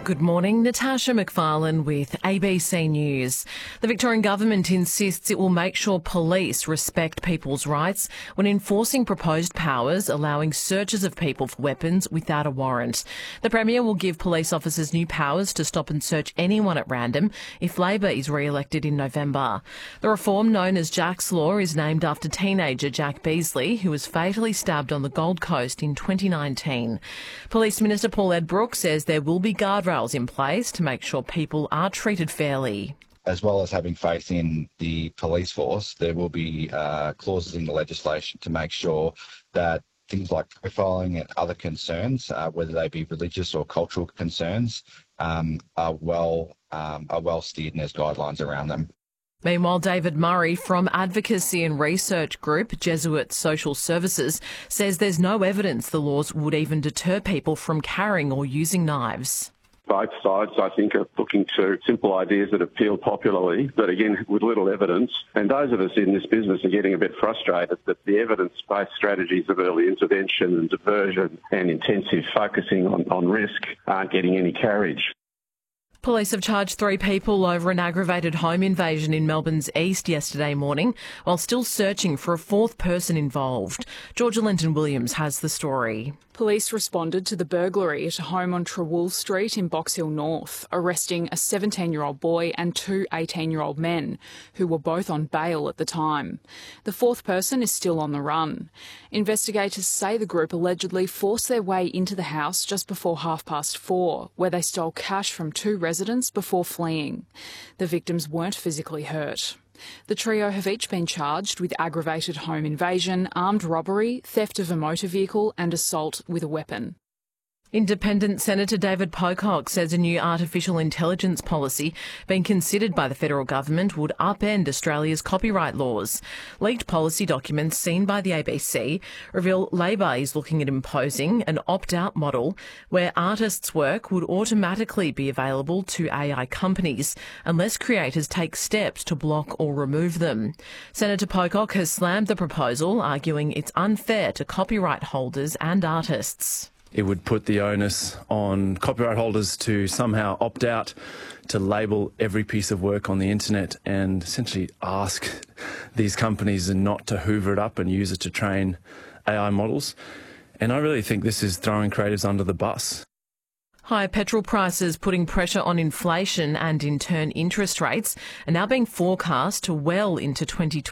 Good morning, Natasha McFarlane with ABC News. The Victorian Government insists it will make sure police respect people's rights when enforcing proposed powers allowing searches of people for weapons without a warrant. The Premier will give police officers new powers to stop and search anyone at random if Labor is re-elected in November. The reform, known as Jack's Law, is named after teenager Jack Beasley, who was fatally stabbed on the Gold Coast in 2019. Police Minister Paul Edbrook says there will be guardrails in place to make sure people are treated fairly. As well as having faith in the police force, there will be clauses in the legislation to make sure that things like profiling and other concerns, whether they be religious or cultural concerns, are well steered and there's guidelines around them. Meanwhile, David Murray from advocacy and research group Jesuit Social Services says there's no evidence the laws would even deter people from carrying or using knives. Both sides, I think, are looking to simple ideas that appeal popularly, but again, with little evidence. And those of us in this business are getting a bit frustrated that the evidence-based strategies of early intervention and diversion and intensive focusing on risk aren't getting any carriage. Police have charged 3 people over an aggravated home invasion in Melbourne's east yesterday morning, while still searching for a 4th person involved. Georgia Linton-Williams has the story. Police responded to the burglary at a home on Trawool Street in Box Hill North, arresting a 17-year-old boy and 2 18-year-old men, who were both on bail at the time. The 4th person is still on the run. Investigators say the group allegedly forced their way into the house just before 4:30, where they stole cash from 2 residents before fleeing. The victims weren't physically hurt. The trio have each been charged with aggravated home invasion, armed robbery, theft of a motor vehicle and assault with a weapon. Independent Senator David Pocock says a new artificial intelligence policy being considered by the federal government would upend Australia's copyright laws. Leaked policy documents seen by the ABC reveal Labor is looking at imposing an opt-out model where artists' work would automatically be available to AI companies unless creators take steps to block or remove them. Senator Pocock has slammed the proposal, arguing it's unfair to copyright holders and artists. It would put the onus on copyright holders to somehow opt out to label every piece of work on the internet and essentially ask these companies not to hoover it up and use it to train AI models. And I really think this is throwing creatives under the bus. Higher petrol prices putting pressure on inflation and in turn interest rates are now being forecast to well into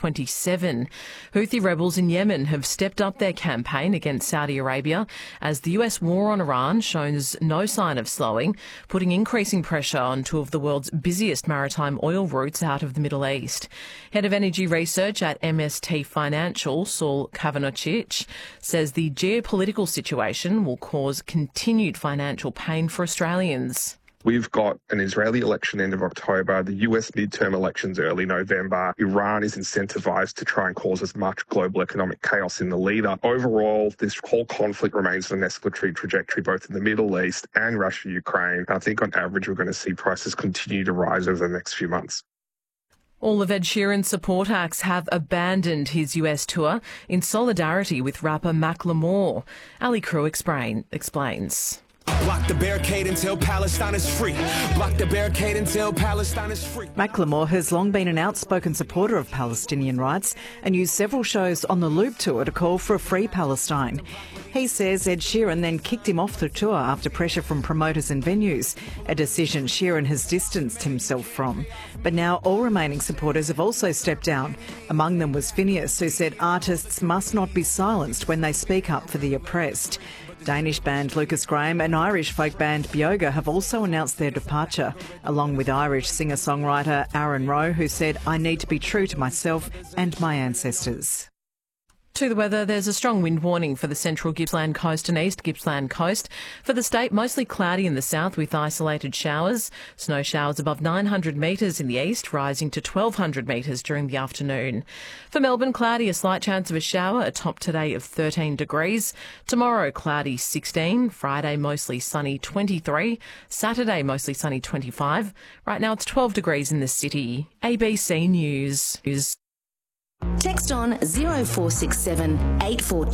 2027. Houthi rebels in Yemen have stepped up their campaign against Saudi Arabia as the US war on Iran shows no sign of slowing, putting increasing pressure on 2 of the world's busiest maritime oil routes out of the Middle East. Head of Energy Research at MST Financial, Saul Kavanocic, says the geopolitical situation will cause continued financial pain for Australians. We've got an Israeli election end of October, the US midterm elections early November. Iran is incentivised to try and cause as much global economic chaos in the lead-up. Overall, this whole conflict remains on an escalatory trajectory both in the Middle East and Russia-Ukraine. I think on average we're going to see prices continue to rise over the next few months. All of Ed Sheeran's support acts have abandoned his US tour in solidarity with rapper Macklemore. Ali Crew explains. Block the barricade until Palestine is free. Block the barricade until Palestine is free. Macklemore has long been an outspoken supporter of Palestinian rights and used several shows on the Loop tour to call for a free Palestine. He says Ed Sheeran then kicked him off the tour after pressure from promoters and venues, a decision Sheeran has distanced himself from. But now all remaining supporters have also stepped down. Among them was Phineas, who said artists must not be silenced when they speak up for the oppressed. Danish band Lucas Graham and Irish folk band Bioga have also announced their departure, along with Irish singer-songwriter Aaron Rowe, who said, "I need to be true to myself and my ancestors." To the weather, there's a strong wind warning for the central Gippsland coast and east Gippsland coast. For the state, mostly cloudy in the south with isolated showers. Snow showers above 900 metres in the east, rising to 1,200 metres during the afternoon. For Melbourne, cloudy, a slight chance of a shower, a top today of 13 degrees. Tomorrow, cloudy 16. Friday, mostly sunny 23. Saturday, mostly sunny 25. Right now, it's 12 degrees in the city. ABC News. Text on 0467 842